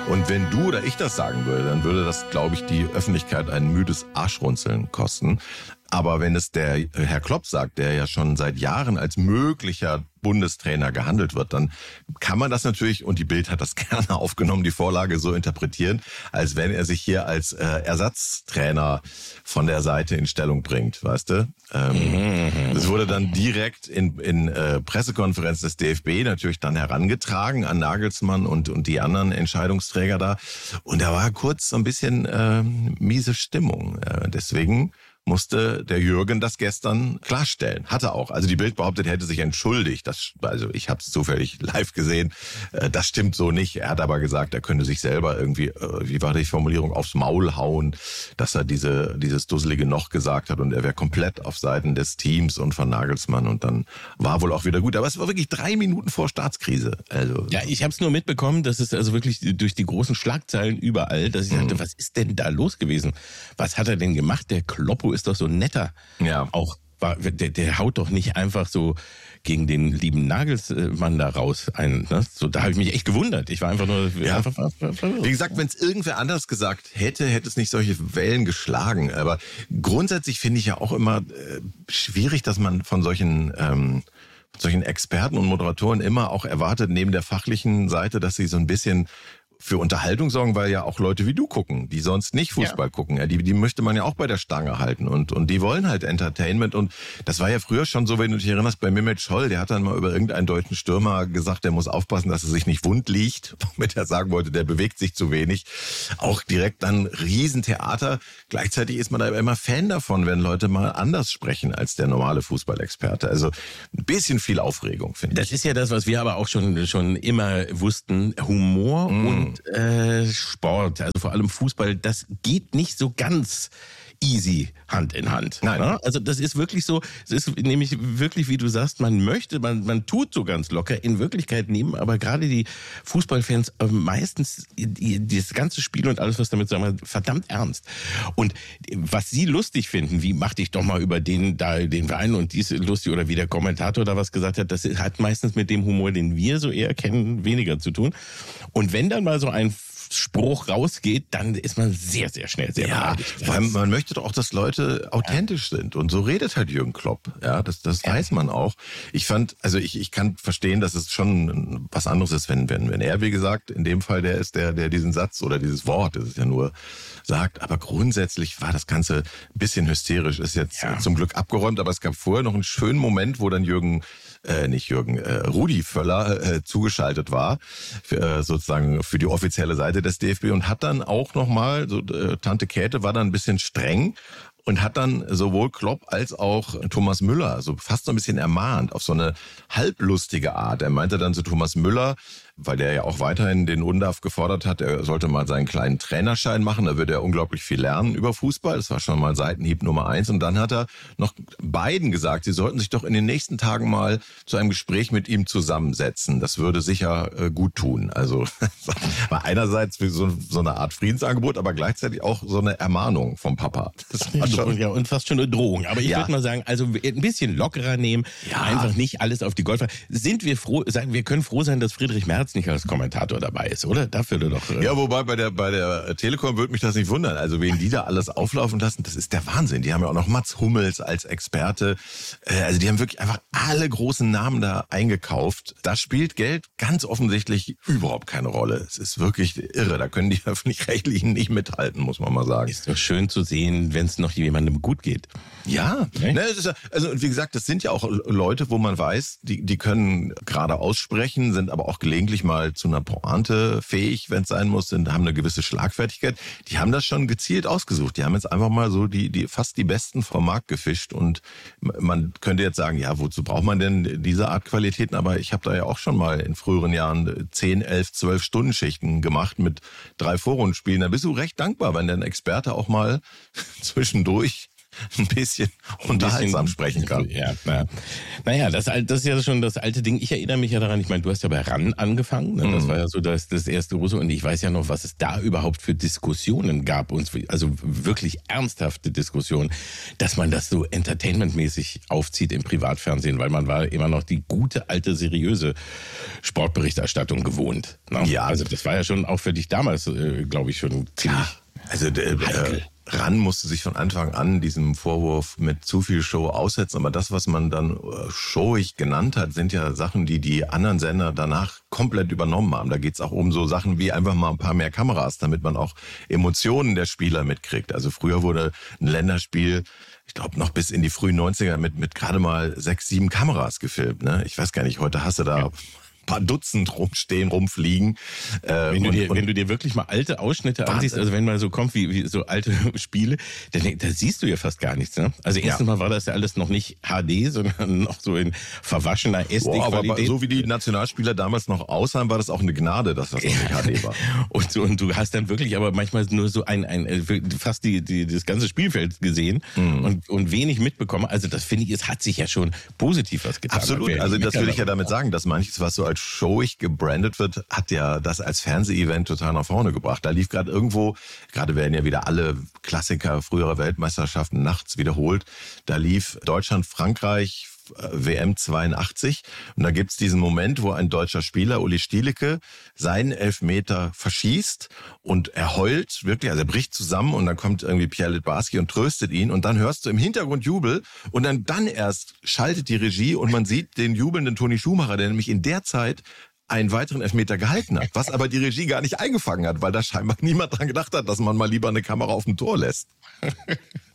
Und wenn du oder ich das sagen würde, dann würde das, glaube ich, die Öffentlichkeit ein müdes Arschrunzeln kosten. Aber wenn es der Herr Klopp sagt, der ja schon seit Jahren als möglicher Bundestrainer gehandelt wird, dann kann man das natürlich, und die Bild hat das gerne aufgenommen, die Vorlage so interpretieren, als wenn er sich hier als Ersatztrainer von der Seite in Stellung bringt, weißt du? Das wurde dann direkt in Pressekonferenz des DFB natürlich dann herangetragen an Nagelsmann und die anderen Entscheidungsträger da. Und da war kurz so ein bisschen miese Stimmung. Deswegen musste der Jürgen das gestern klarstellen. Hatte auch. Also die Bild behauptet, er hätte sich entschuldigt. Also ich habe es zufällig live gesehen. Das stimmt so nicht. Er hat aber gesagt, er könnte sich selber irgendwie, wie war die Formulierung, aufs Maul hauen, dass er dieses dusselige noch gesagt hat und er wäre komplett auf Seiten des Teams und von Nagelsmann und dann war wohl auch wieder gut. Aber es war wirklich 3 Minuten vor Staatskrise. Also ja, ich habe es nur mitbekommen, dass es also wirklich durch die großen Schlagzeilen überall, dass ich dachte, was ist denn da los gewesen? Was hat er denn gemacht? Der Kloppo ist doch so netter. Ja. Auch der haut doch nicht einfach so gegen den lieben Nagelsmann da raus ein. Ne? So, da habe ich mich echt gewundert. Ich war einfach nur Wie gesagt, wenn es irgendwer anders gesagt hätte es nicht solche Wellen geschlagen. Aber grundsätzlich finde ich ja auch immer schwierig, dass man von solchen Experten und Moderatoren immer auch erwartet, neben der fachlichen Seite, dass sie so ein bisschen für Unterhaltung sorgen, weil ja auch Leute wie du gucken, die sonst nicht Fußball gucken. Ja, die möchte man ja auch bei der Stange halten und die wollen halt Entertainment und das war ja früher schon so, wenn du dich erinnerst, bei Mehmet Scholl, der hat dann mal über irgendeinen deutschen Stürmer gesagt, der muss aufpassen, dass er sich nicht wund liegt, womit er sagen wollte, der bewegt sich zu wenig. Auch direkt dann Riesentheater. Gleichzeitig ist man da immer Fan davon, wenn Leute mal anders sprechen als der normale Fußballexperte. Also ein bisschen viel Aufregung, finde ich. Das ist ja das, was wir aber auch schon immer wussten. Humor und Sport, also vor allem Fußball, das geht nicht so ganz easy Hand in Hand. Nein. Ja? Also das ist wirklich so, es ist nämlich wirklich, wie du sagst, man tut so ganz locker. In Wirklichkeit nehmen aber gerade die Fußballfans meistens das ganze Spiel und alles, was damit sagen wir, verdammt ernst. Und was sie lustig finden, wie mach dich doch mal über den Verein und dies lustig oder wie der Kommentator da was gesagt hat, das hat meistens mit dem Humor, den wir so eher kennen, weniger zu tun. Und wenn dann mal so ein Spruch rausgeht, dann ist man sehr, sehr schnell sehr beleidigt. Weil man möchte doch auch, dass Leute authentisch sind. Und so redet halt Jürgen Klopp. Ja, das weiß man auch. Ich kann verstehen, dass es schon was anderes ist, wenn er, wie gesagt, in dem Fall der ist, der diesen Satz oder dieses Wort, das ist ja nur sagt. Aber grundsätzlich war das Ganze ein bisschen hysterisch. Ist jetzt zum Glück abgeräumt, aber es gab vorher noch einen schönen Moment, wo dann Rudi Völler zugeschaltet war, sozusagen für die offizielle Seite des DFB und hat dann auch nochmal, Tante Käthe war dann ein bisschen streng und hat dann sowohl Klopp als auch Thomas Müller so fast so ein bisschen ermahnt auf so eine halblustige Art. Er meinte dann zu Thomas Müller, weil der ja auch weiterhin den UNDAF gefordert hat, er sollte mal seinen kleinen Trainerschein machen, da würde er unglaublich viel lernen über Fußball. Das war schon mal Seitenhieb Nummer 1. Und dann hat er noch beiden gesagt, sie sollten sich doch in den nächsten Tagen mal zu einem Gespräch mit ihm zusammensetzen. Das würde sicher gut tun. Also war einerseits so eine Art Friedensangebot, aber gleichzeitig auch so eine Ermahnung vom Papa. Das war schon und fast schon eine Drohung. Aber ich würde mal sagen, also ein bisschen lockerer nehmen, einfach nicht alles auf die Goldwaage. Wir können froh sein, dass Friedrich Merz nicht als Kommentator dabei ist, oder? Dafür doch. Ja, wobei bei der Telekom würde mich das nicht wundern. Also wen die da alles auflaufen lassen, das ist der Wahnsinn. Die haben ja auch noch Mats Hummels als Experte. Also die haben wirklich einfach alle großen Namen da eingekauft. Da spielt Geld ganz offensichtlich überhaupt keine Rolle. Es ist wirklich irre. Da können die Öffentlich-Rechtlichen nicht mithalten, muss man mal sagen. Ist doch schön zu sehen, wenn es noch jemandem gut geht. Ja, also wie gesagt, das sind ja auch Leute, wo man weiß, die können gerade aussprechen, sind aber auch gelegentlich mal zu einer Pointe fähig, wenn es sein muss, haben eine gewisse Schlagfertigkeit. Die haben das schon gezielt ausgesucht. Die haben jetzt einfach mal so fast die Besten vom Markt gefischt und man könnte jetzt sagen, ja, wozu braucht man denn diese Art Qualitäten? Aber ich habe da ja auch schon mal in früheren Jahren 10, 11, 12 Stundenschichten gemacht mit 3 Vorrundenspielen. Da bist du recht dankbar, wenn der Experte auch mal zwischendurch ein bisschen unterhaltsam sprechen kann. Ja, naja, das ist ja schon das alte Ding. Ich erinnere mich ja daran, ich meine, du hast ja bei RAN angefangen. Ne? Das war ja so das erste große. Und ich weiß ja noch, was es da überhaupt für Diskussionen gab. Also wirklich ernsthafte Diskussionen, dass man das so entertainmentmäßig aufzieht im Privatfernsehen, weil man war immer noch die gute, alte, seriöse Sportberichterstattung gewohnt. Ne? Ja. Also das war ja schon auch für dich damals, glaube ich, schon ziemlich also RAN musste sich von Anfang an diesem Vorwurf mit zu viel Show aussetzen. Aber das, was man dann showig genannt hat, sind ja Sachen, die die anderen Sender danach komplett übernommen haben. Da geht's auch um so Sachen wie einfach mal ein paar mehr Kameras, damit man auch Emotionen der Spieler mitkriegt. Also früher wurde ein Länderspiel, ich glaube, noch bis in die frühen 90er mit gerade mal 6, 7 Kameras gefilmt. Ne? Ich weiß gar nicht, heute hast du da paar Dutzend rumfliegen. Wenn du dir wirklich mal alte Ausschnitte ansiehst, also wenn man so kommt wie so alte Spiele, da siehst du ja fast gar nichts. Ne? Also erstens mal war das ja alles noch nicht HD, sondern noch so in verwaschener SD-Qualität. Aber so wie die Nationalspieler damals noch aussahen, war das auch eine Gnade, dass das noch nicht HD war. Und du hast dann wirklich aber manchmal nur so fast das ganze Spielfeld gesehen und wenig mitbekommen. Also das finde ich, es hat sich ja schon positiv was getan. Absolut, also das will ich ja damit sagen, dass manches, was so als showig gebrandet wird, hat ja das als Fernseh-Event total nach vorne gebracht. Da lief gerade werden ja wieder alle Klassiker früherer Weltmeisterschaften nachts wiederholt. Da lief Deutschland, Frankreich, WM 82 und da gibt's diesen Moment, wo ein deutscher Spieler, Uli Stieleke, seinen Elfmeter verschießt und er heult wirklich, also er bricht zusammen und dann kommt irgendwie Pierre Littbarski und tröstet ihn und dann hörst du im Hintergrund Jubel und dann erst schaltet die Regie und man sieht den jubelnden Toni Schumacher, der nämlich in der Zeit einen weiteren Elfmeter gehalten hat, was aber die Regie gar nicht eingefangen hat, weil da scheinbar niemand dran gedacht hat, dass man mal lieber eine Kamera auf dem Tor lässt.